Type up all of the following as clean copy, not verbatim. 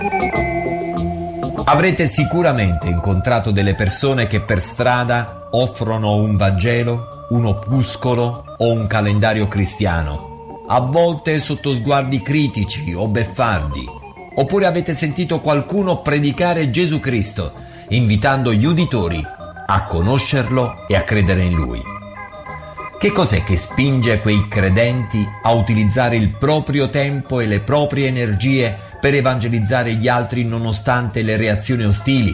Avrete sicuramente incontrato delle persone che per strada offrono un Vangelo, un opuscolo o un calendario cristiano, a volte sotto sguardi critici o beffardi. Oppure avete sentito qualcuno predicare Gesù Cristo, invitando gli uditori a conoscerlo e a credere in Lui. Che cos'è che spinge quei credenti a utilizzare il proprio tempo e le proprie energie per evangelizzare gli altri nonostante le reazioni ostili?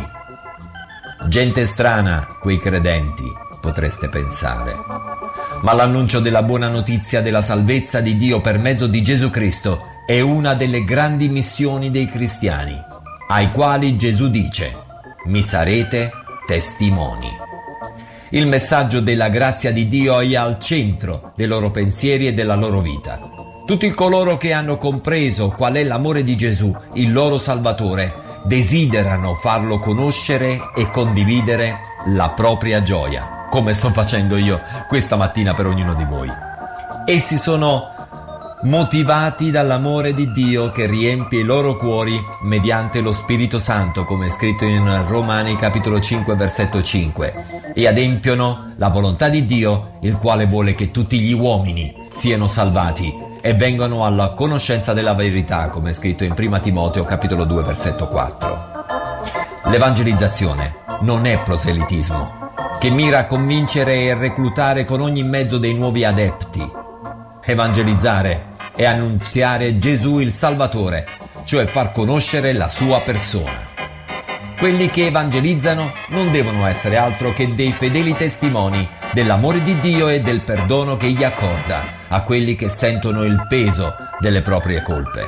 Gente strana, quei credenti, potreste pensare. Ma l'annuncio della buona notizia della salvezza di Dio per mezzo di Gesù Cristo è una delle grandi missioni dei cristiani, ai quali Gesù dice: mi sarete testimoni. Il messaggio della grazia di Dio è al centro dei loro pensieri e della loro vita. Tutti coloro che hanno compreso qual è l'amore di Gesù, il loro Salvatore, desiderano farlo conoscere e condividere la propria gioia, come sto facendo io questa mattina per ognuno di voi. Essi sono motivati dall'amore di Dio che riempie i loro cuori mediante lo Spirito Santo, come è scritto in Romani capitolo 5 versetto 5, e adempiono la volontà di Dio, il quale vuole che tutti gli uomini siano salvati e vengano alla conoscenza della verità, come è scritto in 1 Timoteo capitolo 2 versetto 4. L'evangelizzazione non è proselitismo, che mira a convincere e reclutare con ogni mezzo dei nuovi adepti. Evangelizzare è annunziare Gesù il Salvatore, cioè far conoscere la sua persona. Quelli che evangelizzano non devono essere altro che dei fedeli testimoni dell'amore di Dio e del perdono che gli accorda a quelli che sentono il peso delle proprie colpe.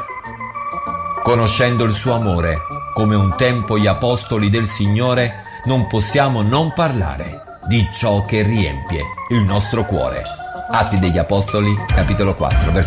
Conoscendo il suo amore, come un tempo gli apostoli del Signore, non possiamo non parlare di ciò che riempie il nostro cuore. Atti degli Apostoli, capitolo 4, versetto